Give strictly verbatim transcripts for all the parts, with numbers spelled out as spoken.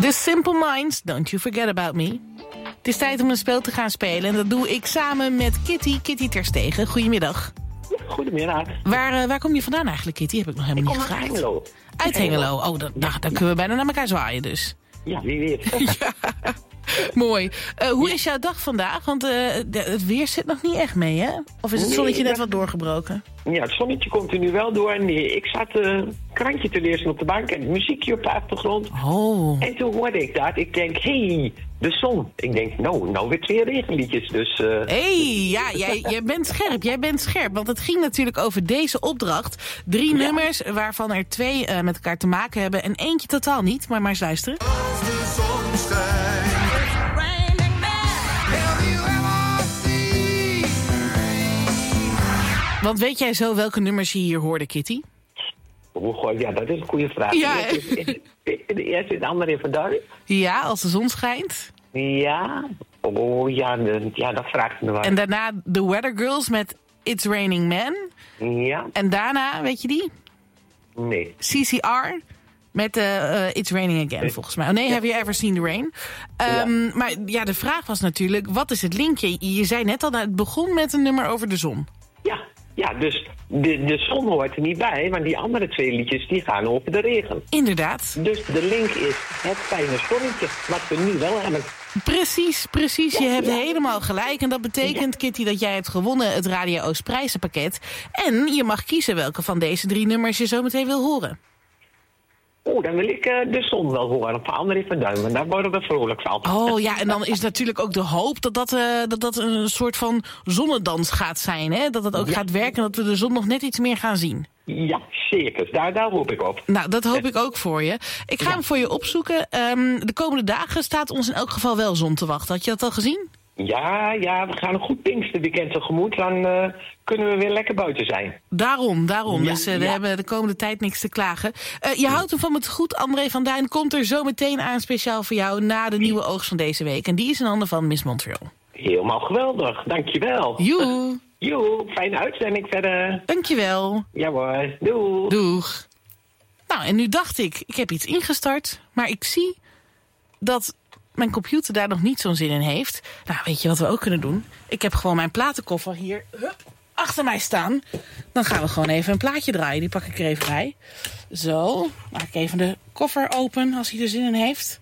The Simple Minds, Don't You Forget About Me. Het is tijd om een spel te gaan spelen en dat doe ik samen met Kitty, Kitty Terstegen. Goedemiddag. Goedemiddag. Waar, uh, waar kom je vandaan eigenlijk, Kitty? Heb ik nog helemaal ik niet gevraagd. Uit Hengelo. Uit Hengelo. Oh, dan, nou, dan kunnen we bijna naar elkaar zwaaien dus. Ja, wie weet. Ja. Mooi. Uh, hoe is jouw dag vandaag? Want uh, de, het weer zit nog niet echt mee, hè? Of is het zonnetje net wat doorgebroken? Ja, het zonnetje komt er nu wel door. Nee, ik zat een uh, krantje te lezen op de bank en muziekje op de achtergrond. Oh. En toen hoorde ik dat. Ik denk, hé, hey, de zon. Ik denk, nou, nou weer twee regenliedjes. Dus. Hé, uh... hey, ja, jij, jij bent scherp. Jij bent scherp. Want het ging natuurlijk over deze opdracht. Drie ja. nummers, waarvan er twee uh, met elkaar te maken hebben. En eentje totaal niet. Maar maar eens luisteren. Als de zon schijnt. Want weet jij zo welke nummers je hier hoorde, Kitty? Oh god, ja, dat is een goede vraag. Ja. De eerste is de andere van Duin. Ja, als de zon schijnt. Ja. Oh ja, de, ja dat vraagt me wel. En daarna The Weather Girls met It's Raining Men. Ja. En daarna, weet je die? Nee. C C R met uh, uh, It's Raining Again, nee. volgens mij. Oh nee, ja. Have You Ever Seen the Rain? Um, ja. Maar ja, de vraag was natuurlijk, wat is het linkje? Je zei net al, nou, het begon met een nummer over de zon. Ja. Ja, dus de, de zon hoort er niet bij, want die andere twee liedjes die gaan over de regen. Inderdaad. Dus de link is het fijne zonnetje, wat we nu wel hebben. Precies, precies. Je ja, hebt ja. helemaal gelijk. En dat betekent, ja. Kitty, dat jij hebt gewonnen het Radio Oost prijzenpakket. En je mag kiezen welke van deze drie nummers je zo meteen wil horen. Oeh, dan wil ik uh, de zon wel horen van André van Duin, want daar worden we vrolijk van. Oh ja, en dan is natuurlijk ook de hoop dat dat, uh, dat, dat een soort van zonnedans gaat zijn. Hè? Dat dat ook ja. gaat werken en dat we de zon nog net iets meer gaan zien. Ja, zeker. Daar, daar hoop ik op. Nou, dat hoop ik ook voor je. Ik ga ja. hem voor je opzoeken. Um, de komende dagen staat ons in elk geval wel zon te wachten. Had je dat al gezien? Ja, ja, we gaan een goed Pinksterweekend tegemoet. Dan uh, kunnen we weer lekker buiten zijn. Daarom, daarom. Ja, dus uh, we ja. hebben de komende tijd niks te klagen. Uh, je houdt hem van het goed. André van Duin komt er zo meteen aan speciaal voor jou na de nieuwe oogst van deze week. En die is in handen van Miss Montreal. Helemaal geweldig. Dankjewel. Joe. Joe, fijne uitzending verder. Dankjewel. Ja hoor. Doeg. Doeg. Nou, en nu dacht ik, ik heb iets ingestart. Maar ik zie dat mijn computer daar nog niet zo'n zin in heeft. Nou, weet je wat we ook kunnen doen? Ik heb gewoon mijn platenkoffer hier hup, achter mij staan. Dan gaan we gewoon even een plaatje draaien. Die pak ik er even bij. Zo, maak ik even de koffer open als hij er zin in heeft.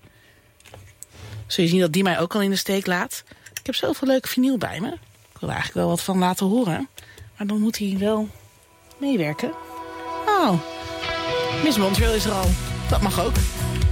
Zul je zien dat die mij ook al in de steek laat. Ik heb zoveel leuke vinyl bij me. Ik wil er eigenlijk wel wat van laten horen. Maar dan moet hij wel meewerken. Oh, Miss Montreal is er al. Dat mag ook.